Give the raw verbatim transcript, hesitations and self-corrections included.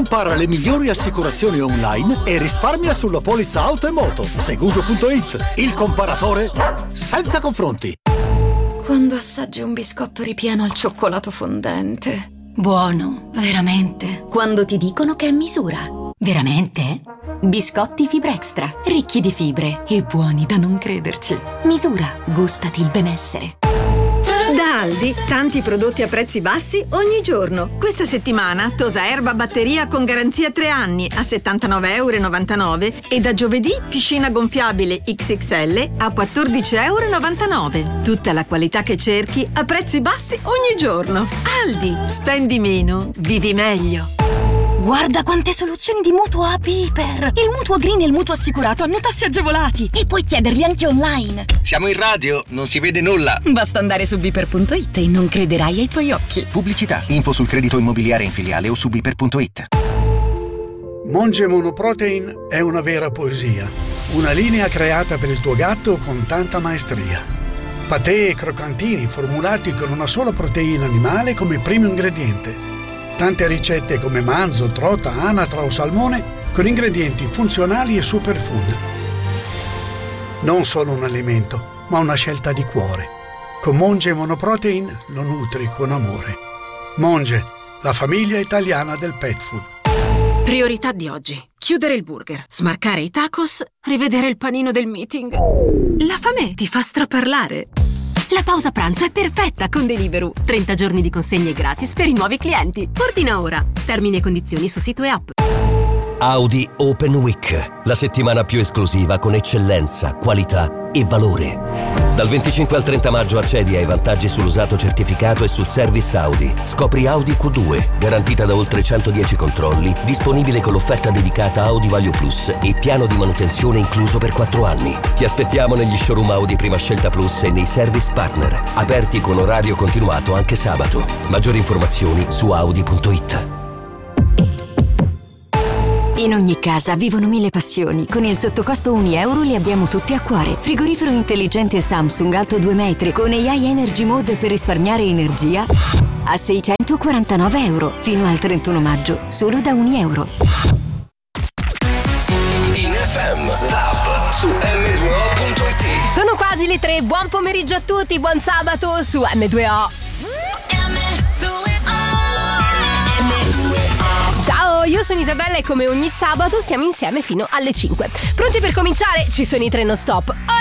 Compara le migliori assicurazioni online e risparmia sulla polizza auto e moto. Seguso punto it, il comparatore senza confronti. Quando assaggi un biscotto ripieno al cioccolato fondente. Buono, veramente. Quando ti dicono che è misura. Veramente? Biscotti Fibra Extra, ricchi di fibre e buoni da non crederci. Misura, gustati il benessere. Da Aldi, tanti prodotti a prezzi bassi ogni giorno. Questa settimana tosa erba batteria con garanzia tre anni a settantanove e novantanove euro e da giovedì piscina gonfiabile X X L a quattordici e novantanove euro. Tutta la qualità che cerchi a prezzi bassi ogni giorno. Aldi, spendi meno, vivi meglio. Guarda quante soluzioni di mutuo a Piper! Il mutuo green e il mutuo assicurato hanno tassi agevolati e puoi chiederli anche online. Siamo in radio, non si vede nulla. Basta andare su biper punto it e non crederai ai tuoi occhi. Pubblicità, info sul credito immobiliare in filiale o su biper punto it. Monge Monoprotein è una vera poesia. Una linea creata per il tuo gatto con tanta maestria. Patè e croccantini formulati con una sola proteina animale come primo ingrediente. Tante ricette come manzo, trota, anatra o salmone con ingredienti funzionali e superfood. Non solo un alimento, ma una scelta di cuore. Con Monge Monoprotein lo nutri con amore. Monge, la famiglia italiana del pet food. Priorità di oggi: chiudere il burger, smarcare i tacos, rivedere il panino del meeting. La fame ti fa straparlare. La pausa pranzo è perfetta con Deliveroo. trenta giorni di consegne gratis per i nuovi clienti. Ordina ora. Termini e condizioni su sito e app. Audi Open Week, la settimana più esclusiva con eccellenza, qualità e valore. Dal venticinque al trenta maggio accedi ai vantaggi sull'usato certificato e sul service Audi. Scopri Audi Q due, garantita da oltre centodieci controlli, disponibile con l'offerta dedicata Audi Value Plus e piano di manutenzione incluso per quattro anni. Ti aspettiamo negli showroom Audi Prima Scelta Plus e nei service partner, aperti con orario continuato anche sabato. Maggiori informazioni su audi punto it. In ogni casa vivono mille passioni. Con il sottocosto un euro li abbiamo tutti a cuore. Frigorifero intelligente Samsung alto due metri con A I Energy Mode per risparmiare energia a seicentoquarantanove euro fino al trentuno maggio, solo da un euro. In F M Lab su emme due o punto it. Sono quasi le tre, buon pomeriggio a tutti, buon sabato su emme due o. Ciao, io sono Isabella e come ogni sabato stiamo insieme fino alle cinque. Pronti per cominciare? Ci sono i tre non stop.